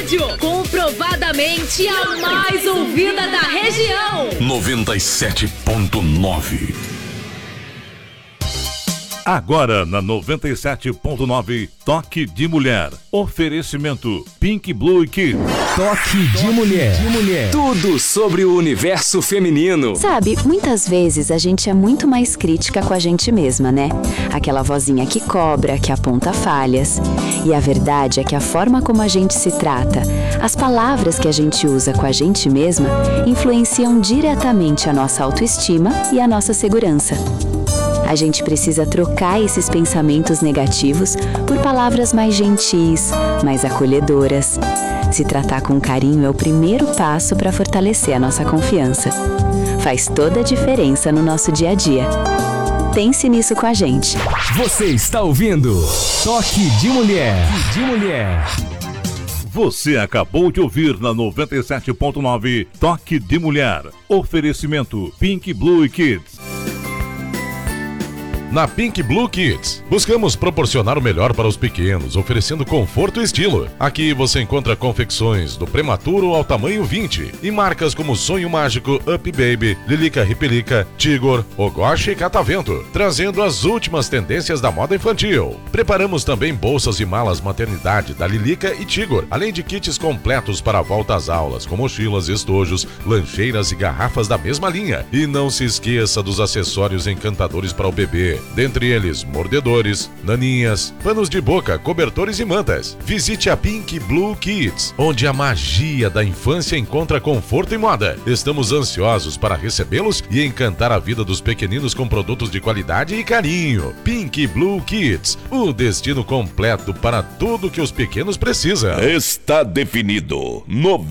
rádio, comprovadamente a mais ouvida da região. 97.9. Agora na 97.9, Toque de Mulher. Oferecimento Pink Blue Kids. Toque de Mulher. Tudo sobre o universo feminino. Sabe, muitas vezes a gente é muito mais crítica com a gente mesma, né? Aquela vozinha que cobra, que aponta falhas. E a verdade é que a forma como a gente se trata, as palavras que a gente usa com a gente mesma, influenciam diretamente a nossa autoestima e a nossa segurança. A gente precisa trocar esses pensamentos negativos por palavras mais gentis, mais acolhedoras. Se tratar com carinho é o primeiro passo para fortalecer a nossa confiança. Faz toda a diferença no nosso dia a dia. Pense nisso com a gente. Você está ouvindo Toque de Mulher. Você acabou de ouvir na 97.9, Toque de Mulher. Oferecimento Pink Blue Kids. Na Pink Blue Kids, buscamos proporcionar o melhor para os pequenos, oferecendo conforto e estilo. Aqui você encontra confecções do prematuro ao tamanho 20 e marcas como Sonho Mágico, Up Baby, Lilica Ripelica, Tigor, Ogoshi e Catavento, trazendo as últimas tendências da moda infantil. Preparamos também bolsas e malas maternidade da Lilica e Tigor, além de kits completos para a volta às aulas, com mochilas, estojos, lancheiras e garrafas da mesma linha. E não se esqueça dos acessórios encantadores para o bebê. Dentre eles, mordedores, naninhas, panos de boca, cobertores e mantas. Visite a Pink Blue Kids, onde a magia da infância encontra conforto e moda. Estamos ansiosos para recebê-los e encantar a vida dos pequeninos com produtos de qualidade e carinho. Pink Blue Kids, o destino completo para tudo que os pequenos precisam. Está definido.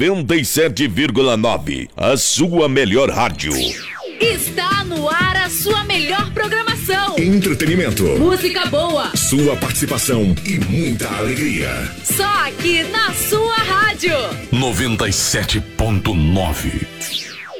97,9, a sua melhor rádio. Está no ar a sua melhor programação. Entretenimento, música boa, sua participação e muita alegria. Só aqui na sua rádio. 97.9.